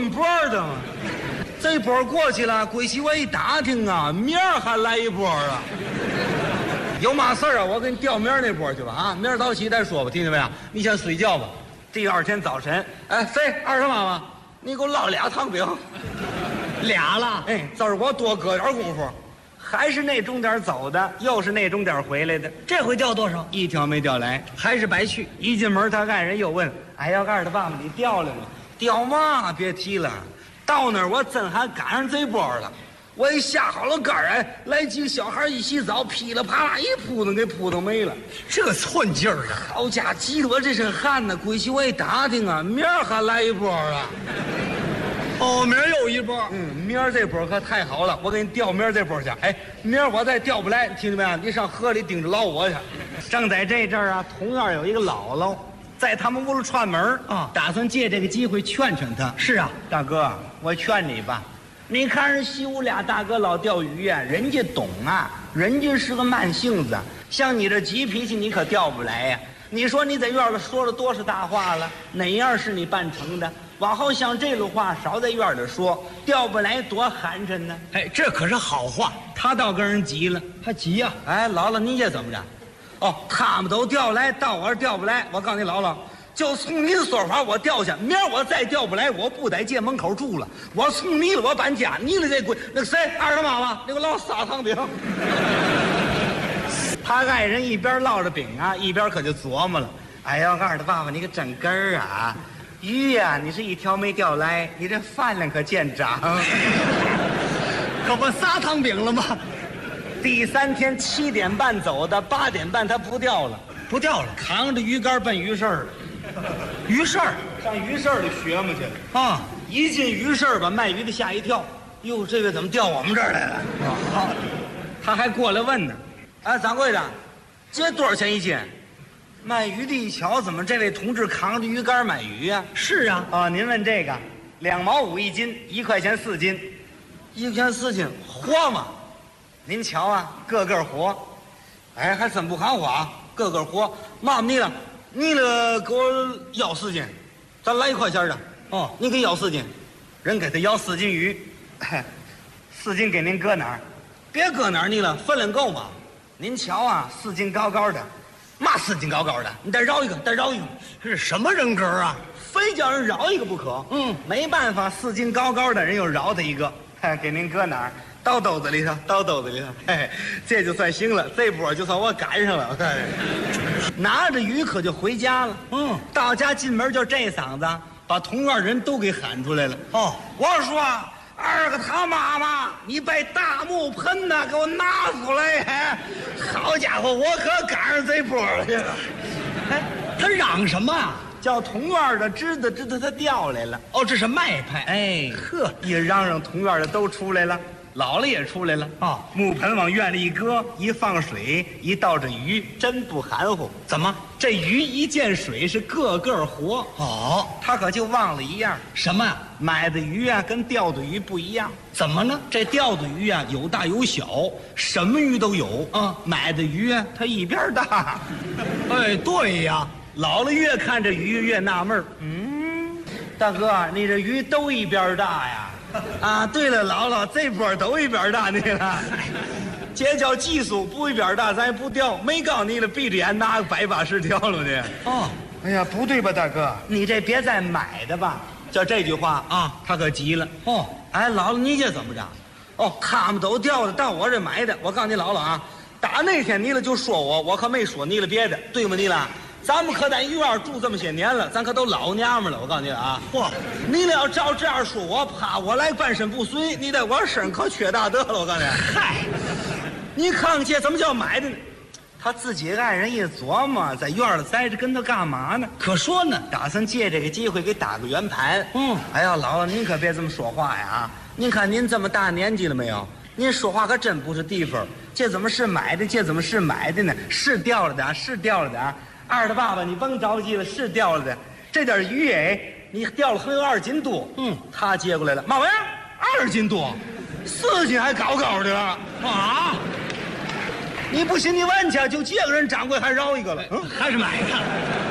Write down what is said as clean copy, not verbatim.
轮波的嘛。这波过去了，归西我一打听啊，明儿还来一波啊。有嘛事儿啊？我给你调明儿那波去吧啊！明儿早起再说吧，听见没有？你先睡觉吧。第二天早晨，哎，谁二他妈妈，你给我烙俩糖饼， 俩了。 哎，这儿我多搁点功夫，还是那钟点走的，又是那钟点回来的。 这回调多少？ 一条没调来， 还是白去。 一进门，他爱人又问：“哎呀，二他爸爸，你调了吗？调嘛？别提了，到那儿我真还赶上这波了。我一下好了杆儿，哎，来几个小孩一洗澡，噼里啪啦一扑腾给扑腾没了。 这寸劲儿啊！ 好家伙，急得我这身汗呢。归去我一打听啊，明儿还来一波啊。 哦，明儿又一波。 明儿这波可太好了，我给你调明儿这波去。哎，明儿我再调不来，听见没有？你上河里盯着老我去。正在这阵儿啊，同院有一个姥姥在他们屋里串门啊，打算借这个机会劝劝他。 是啊， 大哥，我劝你吧。你看人西屋俩大哥老钓鱼呀，人家懂啊，人家是个慢性子。像你这急脾气，你可钓不来呀。你说你在院里说了多少大话了？哪样是你办成的？往后像这种话少在院里说，钓不来多寒碜呢。 哎，这可是好话。 他倒跟人急了， 还急呀？ 哎，姥姥，你这怎么着？哦，他们都调来，到我这调不来。我告诉你，姥姥。就从您说法，我调下，明儿我再调不来，我不在街门口住了，我从你了，我搬家，你了这鬼，那个谁，二他妈妈，那个烙撒糖饼。他爱人一边烙着饼啊，一边可就琢磨了，哎呀，二他爸爸，你可真根儿啊，鱼呀，你是一条没调来，你这饭量可见长。 可不撒糖饼了吗？ 第三天7点半走的，8点半他不调了， 不调了， 扛着鱼竿奔鱼市了。 鱼市儿上鱼市里学嘛去了啊！ 一进鱼市把卖鱼的吓一跳，哟，这个怎么调我们这儿来了？啊，他还过来问呢，哎，掌柜的，这多少钱一斤？卖鱼的一瞧，怎么这位同志扛着鱼竿买鱼呀？ 是啊， 啊，您问这个，2毛5一斤，1块钱4斤，1块钱4斤，活吗？您瞧啊，个个活，哎，还真不含花，个个活，嘛你了？你了给我要4斤，咱来1块钱的。 哦， 你给要4斤，人给他要4斤鱼，4斤给您搁哪儿？别搁哪儿你了，分量够吗？您瞧啊，4斤高高的，嘛4斤高高的？你再绕一个，再绕一个， 这是什么人格啊？ 非叫人绕一个不可。没办法，4斤高高的人又绕他一个，给您搁哪儿？到兜子里头，到兜子里头，嘿，这就算行了，这波就算我赶上了。拿着鱼可就回家了。到家进门就这嗓子，把同院人都给喊出来了。 哦， 我说二个他妈妈，你把大木盆呐给我拿出来！好家伙，我可赶上这波了去了。 哎，他嚷什么啊？ 叫同院的知道他调来了。 哦，这是卖派。 哎， 呵， 一嚷嚷，同院的都出来了。姥姥也出来了啊！ 木盆往院里一搁，一放水，一倒着鱼，真不含糊。 怎么？ 这鱼一见水是个个活。 哦， 他可就忘了一样， 什么呀？ 买的鱼啊跟钓的鱼不一样。 怎么呢？ 这钓的鱼啊有大有小，什么鱼都有啊。买的鱼啊它一边大。 哎，对呀。 姥姥越看这鱼越纳闷儿。大哥，你这鱼都一边大呀？啊，对了，姥姥，这波都一边大你了，这叫技术，不一边大咱也不钓。没告诉你了，闭着眼拿个100把式钓了呢。 哦， 哎呀，不对吧，大哥，你这别再买的吧？就这句话啊，他可急了。 哦， 哎，姥姥，你这怎么着？哦，他们都钓的，到我这买的。我告诉你，姥姥啊，打那天你了就说我可没说你了别的，对吗？你了。咱们可在医院住这么些年了，咱可都老娘们了。我告诉你啊， 嚯， 你要照这样说我，怕我来半身不遂，你在我身可缺大德了。我告诉你， 嗨， 你看看这怎么叫买的呢？他自己爱人一琢磨，在院里待着跟他干嘛呢？ 可说呢， 打算借这个机会给打个圆盘。哎呀，姥姥您可别这么说话呀！您看您这么大年纪了没有？您说话可真不是地方。这怎么是买的？这怎么是买的呢？是掉了点，是掉了点。二的爸爸，你甭着急了，是掉了的。这点鱼哎，你掉了还有2斤多。他接过来了，嘛玩意儿？2斤多，4斤还高高的了啊！你不信你问去，就这个人掌柜还饶一个了。 还是买的。